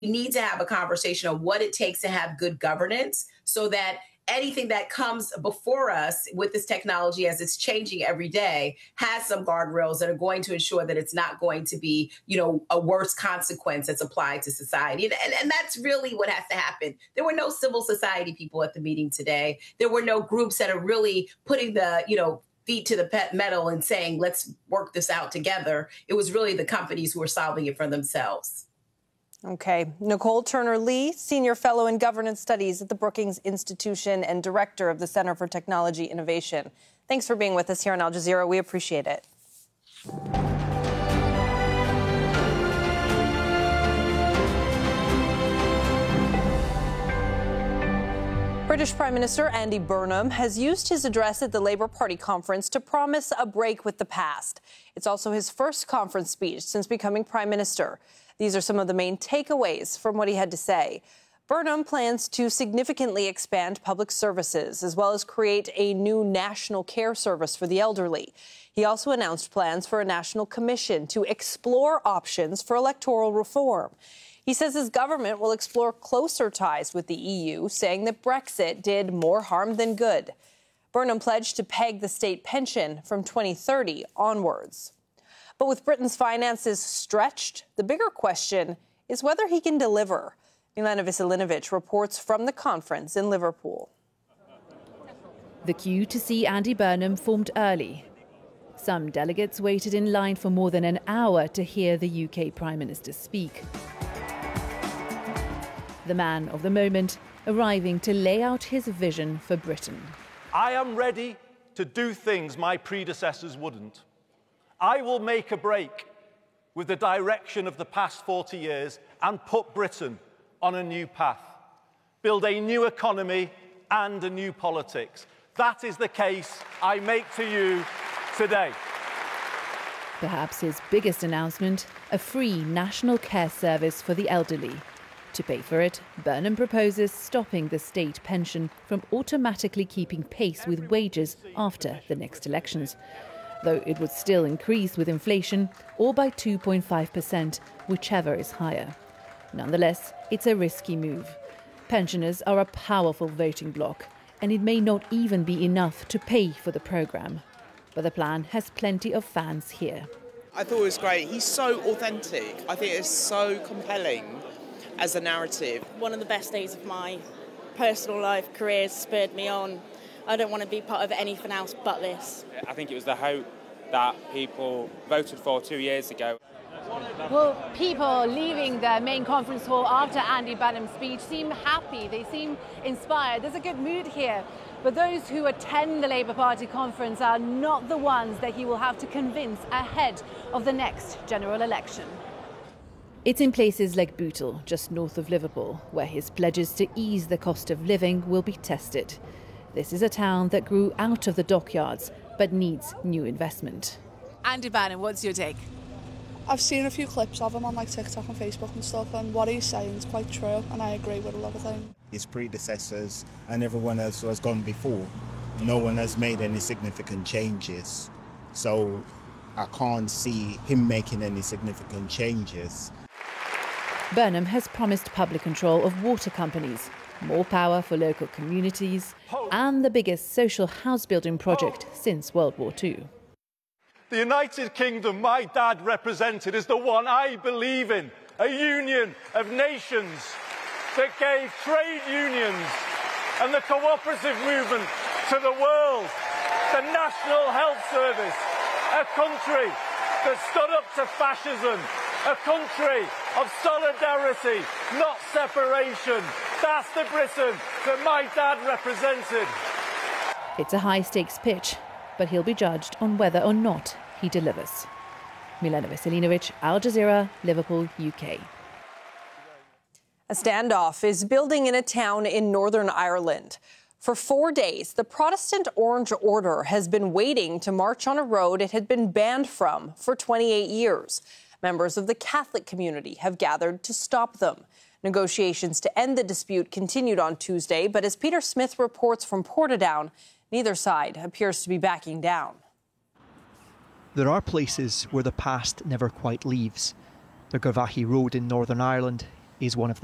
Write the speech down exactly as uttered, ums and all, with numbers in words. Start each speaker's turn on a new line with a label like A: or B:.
A: We need to have a conversation on what it takes to have good governance so that anything that comes before us with this technology as it's changing every day has some guardrails that are going to ensure that it's not going to be, you know, a worse consequence that's applied to society. And, and, and that's really what has to happen. There were no civil society people at the meeting today. There were no groups that are really putting the, you know, feet to the pet metal and saying, let's work this out together. It was really the companies who were solving it for themselves.
B: Okay. Nicole Turner-Lee, Senior Fellow in Governance Studies at the Brookings Institution and Director of the Center for Technology Innovation. Thanks for being with us here on Al Jazeera. We appreciate it. British Prime Minister Andy Burnham has used his address at the Labour Party conference to promise a break with the past. It's also his first conference speech since becoming Prime Minister. These are some of the main takeaways from what he had to say. Burnham plans to significantly expand public services, as well as create a new national care service for the elderly. He also announced plans for a national commission to explore options for electoral reform. He says his government will explore closer ties with the E U, saying that Brexit did more harm than good. Burnham pledged to peg the state pension from twenty thirty onwards. But with Britain's finances stretched, the bigger question is whether he can deliver. Milena Veselinovic reports from the conference in Liverpool.
C: The queue to see Andy Burnham formed early. Some delegates waited in line for more than an hour to hear the U K Prime Minister speak. The man of the moment arriving to lay out his vision for Britain.
D: I am ready to do things my predecessors wouldn't. I will make a break with the direction of the past forty years and put Britain on a new path, build a new economy and a new politics. That is the case I make to you today.
C: Perhaps his biggest announcement, a free national care service for the elderly. To pay for it, Burnham proposes stopping the state pension from automatically keeping pace with wages after the next elections, though it would still increase with inflation or by two point five percent, whichever is higher. Nonetheless, it's a risky move. Pensioners are a powerful voting bloc, and it may not even be enough to pay for the programme. But the plan has plenty of fans here.
E: I thought it was great. He's so authentic. I think it's so compelling as a narrative.
F: One of the best days of my personal life, career, spurred me on. I don't want to be part of anything else but this.
G: I think it was the hope that people voted for two years ago.
H: Well, people leaving the main conference hall after Andy Burnham's speech seem happy. They seem inspired. There's a good mood here. But those who attend the Labour Party conference are not the ones that he will have to convince ahead of the next general election.
C: It's in places like Bootle, just north of Liverpool, where his pledges to ease the cost of living will be tested. This is a town that grew out of the dockyards, but needs new investment.
H: Andy Burnham, what's your take?
I: I've seen a few clips of him on like TikTok and Facebook and stuff, and what he's saying is quite true, and I agree with a lot of things.
J: His predecessors and everyone else who has gone before, no one has made any significant changes. So I can't see him making any significant changes.
C: Burnham has promised public control of water companies, more power for local communities, and the biggest social house building project since World War Two.
D: The United Kingdom my dad represented is the one I believe in, a union of nations that gave trade unions and the cooperative movement to the world, the National Health Service, a country that stood up to fascism, a country of solidarity, not separation. That's the Britain that my dad represented.
C: It's a high-stakes pitch, but he'll be judged on whether or not he delivers. Milena Veselinovic, Al Jazeera, Liverpool, U K.
B: A standoff is building in a town in Northern Ireland. For four days, the Protestant Orange Order has been waiting to march on a road it had been banned from for twenty-eight years. Members of the Catholic community have gathered to stop them. Negotiations to end the dispute continued on Tuesday, but as Peter Smith reports from Portadown, neither side appears to be backing down.
K: There are places where the past never quite leaves. The Garvaghey Road in Northern Ireland, is one of